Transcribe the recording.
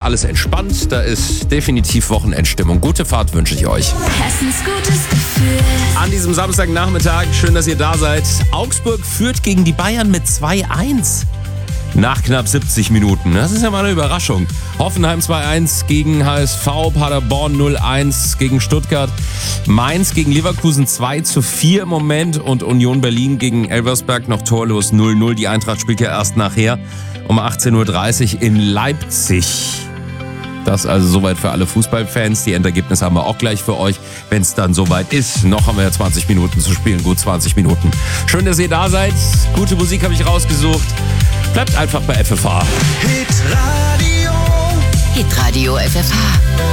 alles entspannt. Da ist definitiv Wochenendstimmung. Gute Fahrt wünsche ich euch. Hessens gutes Gefühl. An diesem Samstagnachmittag, schön, dass ihr da seid. Augsburg führt gegen die Bayern mit 2-1. Nach knapp 70 Minuten. Das ist ja mal eine Überraschung. Hoffenheim 2-1 gegen HSV, Paderborn 0-1 gegen Stuttgart, Mainz gegen Leverkusen 2-4 im Moment und Union Berlin gegen Elversberg noch torlos 0-0. Die Eintracht spielt ja erst nachher um 18.30 Uhr in Leipzig. Das also soweit für alle Fußballfans. Die Endergebnisse haben wir auch gleich für euch, wenn es dann soweit ist. Noch haben wir ja 20 Minuten zu spielen, gut 20 Minuten. Schön, dass ihr da seid. Gute Musik habe ich rausgesucht. Bleibt einfach bei FFH. Hitradio FFH.